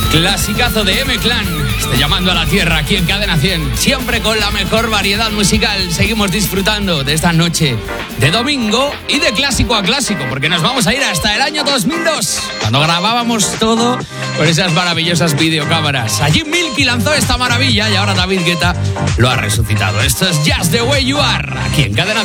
Clasicazo de M-Clan, está llamando a la tierra aquí en Cadena 100. Siempre con la mejor variedad musical. Seguimos disfrutando de esta noche de domingo y de clásico a clásico, porque nos vamos a ir hasta el año 2002, cuando grabábamos todo con esas maravillosas videocámaras. Allí Milky lanzó esta maravilla y ahora David Guetta lo ha resucitado. Esto es Just the Way You Are, aquí en Cadena 100.